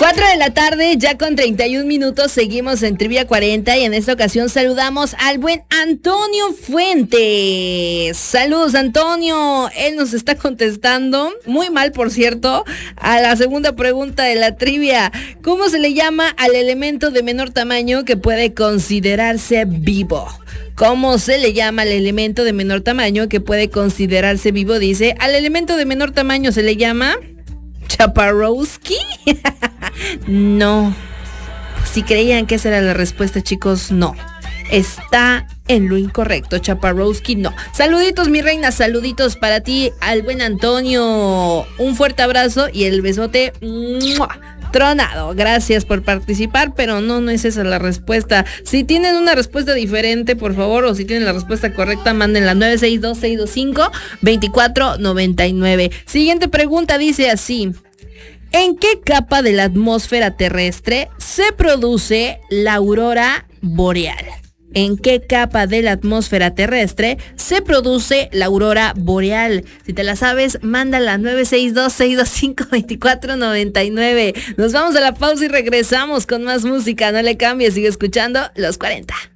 4 de la tarde, ya con 31 minutos, seguimos en Trivia 40 y en esta ocasión saludamos al buen Antonio Fuentes. Saludos, Antonio. Él nos está contestando, muy mal por cierto, a la segunda pregunta de la trivia. ¿Cómo se le llama al elemento de menor tamaño que puede considerarse vivo? ¿Cómo se le llama al elemento de menor tamaño que puede considerarse vivo? Dice, al elemento de menor tamaño se le llama... ¿Chaparrowski? No. Si creían que esa era la respuesta, chicos, no. Está en lo incorrecto. Chaparrowski, no. Saluditos, mi reina, saluditos para ti, al buen Antonio. Un fuerte abrazo y el besote tronado. Gracias por participar, pero no es esa la respuesta. Si tienen una respuesta diferente, por favor, o si tienen la respuesta correcta, mándenla 962-625-2499. Siguiente pregunta dice así: ¿en qué capa de la atmósfera terrestre se produce la aurora boreal? ¿En qué capa de la atmósfera terrestre se produce la aurora boreal? Si te la sabes, mándala 962-625-2499. Nos vamos a la pausa y regresamos con más música. No le cambies, sigue escuchando Los 40.